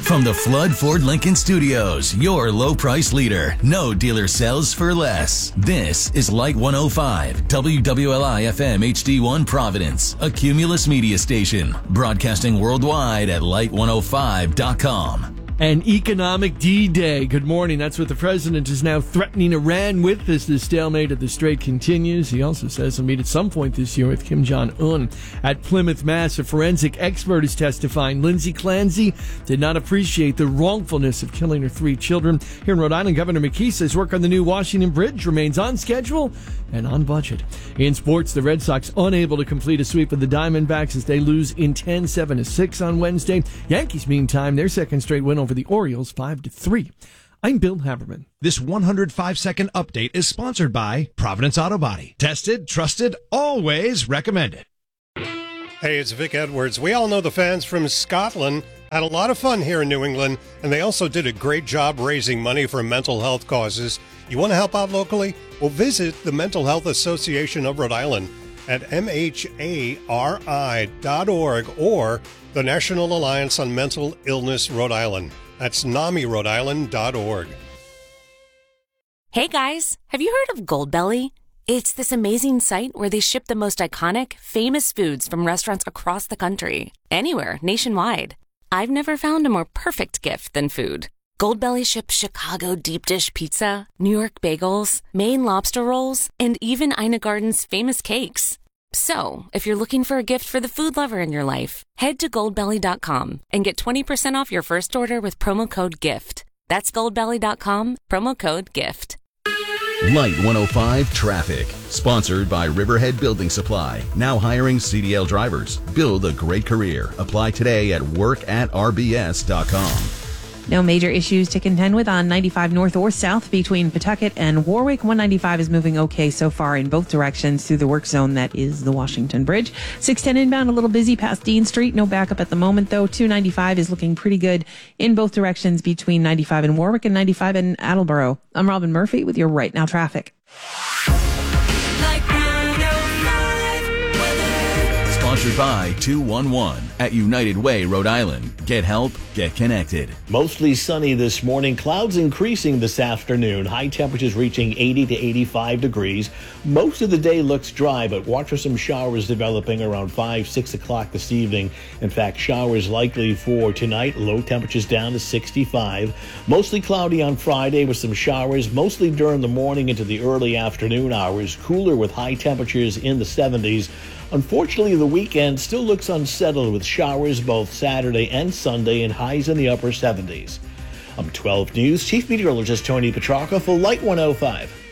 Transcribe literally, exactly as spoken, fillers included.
From the Flood Ford Lincoln Studios, your low price leader. No dealer sells for less. This is Light one oh five, W W L I F M H D one Providence, a Cumulus media station, broadcasting worldwide at light one oh five dot com. An economic D-Day. Good morning. That's what the president is now threatening Iran with as the stalemate at the Strait continues. He also says he'll meet at some point this year with Kim Jong-un. At Plymouth, Mass, a forensic expert is testifying. Lindsay Clancy did not appreciate the wrongfulness of killing her three children. Here in Rhode Island, Governor McKee says work on the new Washington Bridge remains on schedule and on budget. In sports, the Red Sox unable to complete a sweep of the Diamondbacks as they lose in ten seven to six on Wednesday. Yankees, meantime, their second straight win over the Orioles five to three. I'm Bill Haberman. This one hundred five second update is sponsored by Providence Auto Body. Tested, trusted, always recommended. Hey, it's Vic Edwards. We all know the fans from Scotland had a lot of fun here in New England, and they also did a great job raising money for mental health causes. You want to help out locally? Well, visit the Mental Health Association of Rhode Island at M H A R I dot org or the National Alliance on Mental Illness Rhode Island. That's N A M I Rhode Island dot org. Hey guys, have you heard of Goldbelly? It's this amazing site where they ship the most iconic, famous foods from restaurants across the country, anywhere, nationwide. I've never found a more perfect gift than food. Goldbelly ships Chicago deep dish pizza, New York bagels, Maine lobster rolls, and even Ina Garden's famous cakes. So, if you're looking for a gift for the food lover in your life, head to goldbelly dot com and get twenty percent off your first order with promo code GIFT. That's goldbelly dot com, promo code GIFT. Light one oh five Traffic, sponsored by Riverhead Building Supply. Now hiring C D L drivers. Build a great career. Apply today at work at r b s dot com. No major issues to contend with on ninety-five north or south between Pawtucket and Warwick. one ninety-five is moving okay so far in both directions through the work zone that is the Washington Bridge. six ten inbound, a little busy past Dean Street. No backup at the moment, though. two ninety-five is looking pretty good in both directions between ninety-five and Warwick and ninety-five in Attleboro. I'm Robin Murphy with your Right Now traffic. Sponsored by two one one at United Way, Rhode Island. Get help, get connected. Mostly sunny this morning. Clouds increasing this afternoon. High temperatures reaching eighty to eighty-five degrees. Most of the day looks dry, but watch for some showers developing around five, six o'clock this evening. In fact, showers likely for tonight. Low temperatures down to sixty-five. Mostly cloudy on Friday with some showers, mostly during the morning into the early afternoon hours. Cooler with high temperatures in the seventies. Unfortunately, the weekend still looks unsettled with showers both Saturday and Sunday and highs in the upper seventies. I'm twelve News Chief Meteorologist Tony Petrarca for Light one oh five.